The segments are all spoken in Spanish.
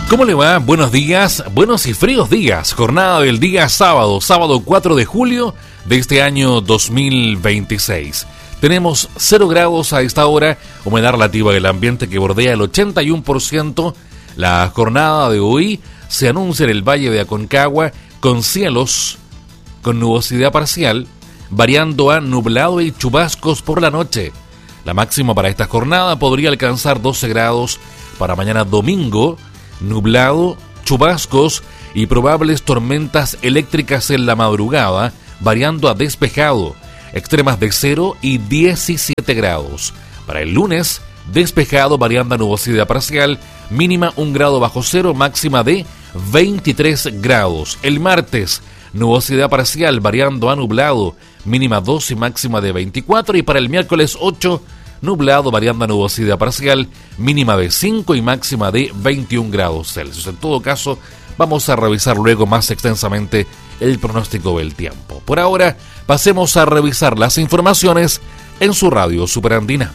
¿Cómo le va? Buenos días, buenos y fríos días. Jornada del día sábado 4 de julio de este año 2026. Tenemos 0 grados a esta hora, humedad relativa del ambiente que bordea el 81%. La jornada de hoy se anuncia en el Valle de Aconcagua con cielos con nubosidad parcial, variando a nublado y chubascos por la noche. La máxima para esta jornada podría alcanzar 12 grados para mañana domingo. Nublado, chubascos y probables tormentas eléctricas en la madrugada, variando a despejado, extremas de 0 y 17 grados. Para el lunes, despejado, variando a nubosidad parcial, mínima 1 grado bajo cero, máxima de 23 grados. El martes, nubosidad parcial, variando a nublado, mínima 2 y máxima de 24. Y para el miércoles 8, nublado, variando a nubosidad parcial, mínima de 5 y máxima de 21 grados Celsius. En todo caso, vamos a revisar luego más extensamente el pronóstico del tiempo. Por ahora, pasemos a revisar las informaciones en su radio Superandina.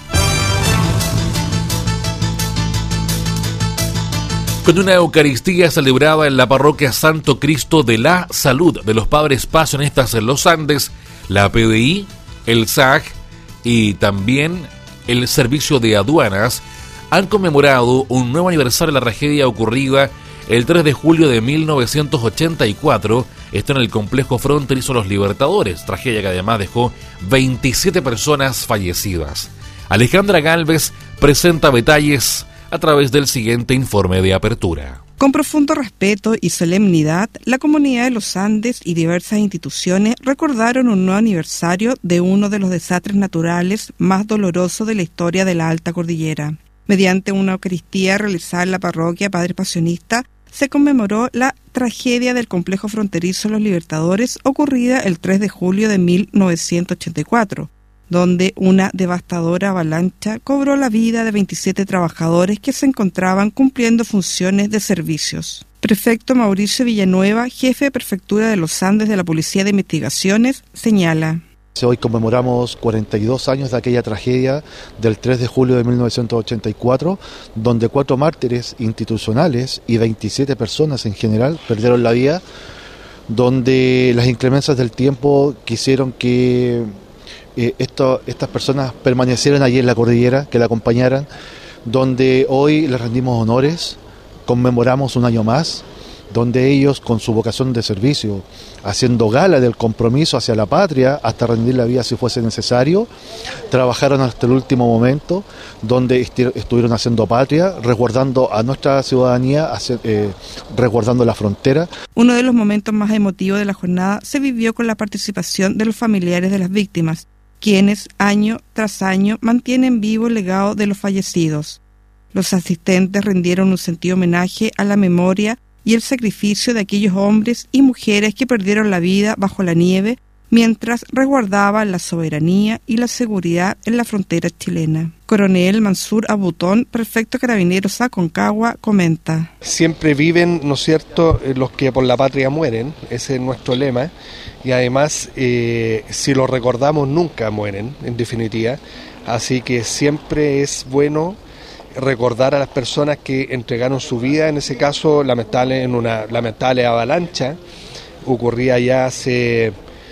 Con una Eucaristía celebrada en la parroquia Santo Cristo de la Salud de los Padres Pasionistas en los Andes, la PDI, el SAG y también el Servicio de Aduanas han conmemorado un nuevo aniversario de la tragedia ocurrida el 3 de julio de 1984, esto en el complejo fronterizo Los Libertadores, tragedia que además dejó 27 personas fallecidas. Alejandra Gálvez presenta detalles a través del siguiente informe de apertura. Con profundo respeto y solemnidad, la comunidad de los Andes y diversas instituciones recordaron un nuevo aniversario de uno de los desastres naturales más dolorosos de la historia de la Alta Cordillera. Mediante una Eucaristía realizada en la parroquia Padre Pasionista, se conmemoró la tragedia del complejo fronterizo Los Libertadores ocurrida el 3 de julio de 1984, donde una devastadora avalancha cobró la vida de 27 trabajadores que se encontraban cumpliendo funciones de servicios. Prefecto Mauricio Villanueva, jefe de Prefectura de los Andes de la Policía de Investigaciones, señala: Hoy conmemoramos 42 años de aquella tragedia del 3 de julio de 1984, donde 4 mártires institucionales y 27 personas en general perdieron la vida, donde las inclemencias del tiempo quisieron que estas personas permanecieran allí en la cordillera, que la acompañaran, donde hoy les rendimos honores, conmemoramos un año más, donde ellos con su vocación de servicio, haciendo gala del compromiso hacia la patria, hasta rendir la vida si fuese necesario, trabajaron hasta el último momento, donde estuvieron haciendo patria, resguardando a nuestra ciudadanía, resguardando la frontera. Uno de los momentos más emotivos de la jornada se vivió con la participación de los familiares de las víctimas, quienes año tras año mantienen vivo el legado de los fallecidos. Los asistentes rindieron un sentido homenaje a la memoria y el sacrificio de aquellos hombres y mujeres que perdieron la vida bajo la nieve mientras resguardaban la soberanía y la seguridad en la frontera chilena. Coronel Mansur Abutón, prefecto de Carabineros Aconcagua, comenta: Siempre viven, ¿no es cierto?, los que por la patria mueren, ese es nuestro lema, y además, si los recordamos, nunca mueren, en definitiva, así que siempre es bueno recordar a las personas que entregaron su vida, en ese caso lamentable, en una lamentable avalancha, ocurría ya hace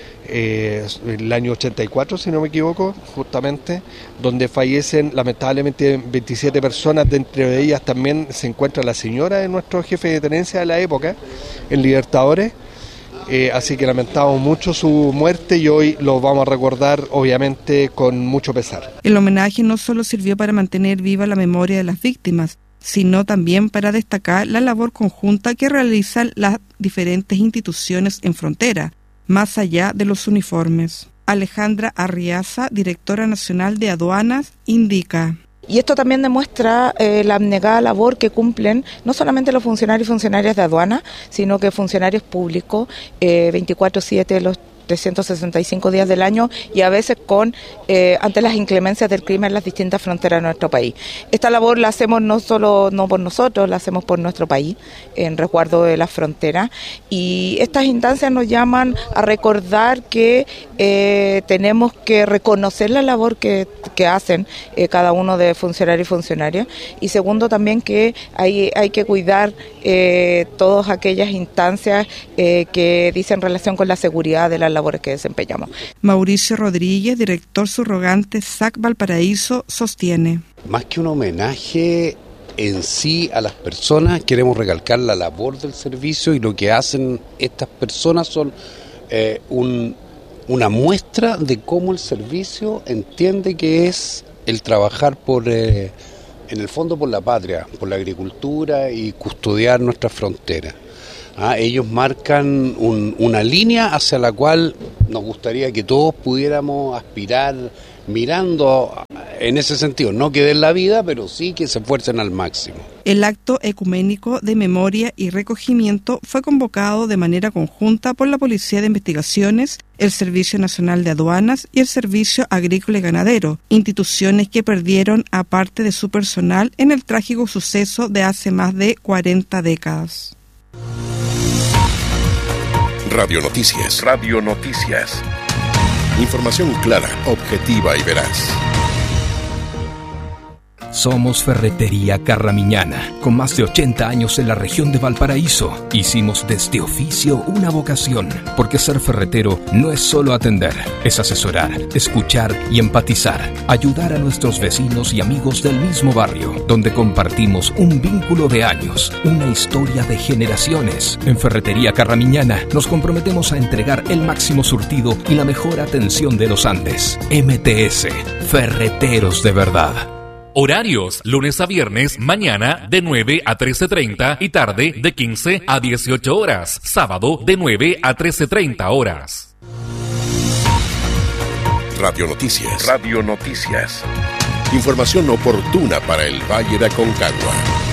el año 84, si no me equivoco, justamente, donde fallecen lamentablemente 27 personas, dentro de ellas también se encuentra la señora de nuestro jefe de tenencia de la época, en Libertadores, así que lamentamos mucho su muerte y hoy lo vamos a recordar obviamente con mucho pesar. El homenaje no solo sirvió para mantener viva la memoria de las víctimas, sino también para destacar la labor conjunta que realizan las diferentes instituciones en frontera, más allá de los uniformes. Alejandra Arriaza, directora nacional de aduanas, indica: Y esto también demuestra la abnegada labor que cumplen no solamente los funcionarios y funcionarias de aduana, sino que funcionarios públicos, 24/7 365 días del año y a veces ante las inclemencias del clima en las distintas fronteras de nuestro país. Esta labor la hacemos no por nosotros, la hacemos por nuestro país, en resguardo de las fronteras, y estas instancias nos llaman a recordar que tenemos que reconocer la labor que hacen cada uno de funcionarios y funcionarias, y segundo también que hay que cuidar todas aquellas instancias que dicen relación con la seguridad de las labores que desempeñamos. Mauricio Rodríguez, director subrogante SAC Valparaíso, sostiene: más que un homenaje en sí a las personas, queremos recalcar la labor del servicio, y lo que hacen estas personas son una muestra de cómo el servicio entiende que es el trabajar en el fondo por la patria, por la agricultura y custodiar nuestras fronteras. Ellos marcan una línea hacia la cual nos gustaría que todos pudiéramos aspirar mirando en ese sentido, no que den la vida, pero sí que se esfuercen al máximo. El acto ecuménico de memoria y recogimiento fue convocado de manera conjunta por la Policía de Investigaciones, el Servicio Nacional de Aduanas y el Servicio Agrícola y Ganadero, instituciones que perdieron a parte de su personal en el trágico suceso de hace más de 40 décadas. Radio Noticias. Radio Noticias. Información clara, objetiva y veraz. Somos Ferretería Carramiñana, con más de 80 años en la región de Valparaíso. Hicimos de este oficio una vocación, porque ser ferretero no es solo atender, es asesorar, escuchar y empatizar, ayudar a nuestros vecinos y amigos del mismo barrio, donde compartimos un vínculo de años, una historia de generaciones. En Ferretería Carramiñana nos comprometemos a entregar el máximo surtido y la mejor atención de los Andes. MTS, Ferreteros de verdad. Horarios, lunes a viernes, mañana de 9 a 13:30 y tarde de 15 a 18 horas. Sábado de 9 a 13:30 horas. Radio Noticias. Radio Noticias. Información oportuna para el Valle de Aconcagua.